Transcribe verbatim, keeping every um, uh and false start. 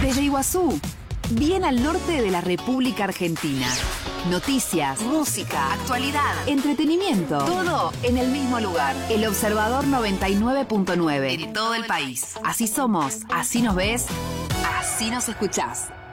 Desde Iguazú, bien al norte de la República Argentina. Noticias, música, actualidad, entretenimiento, todo en el mismo lugar. El Observador noventa y nueve punto nueve. En todo el país. Así somos, así nos ves, así nos escuchás.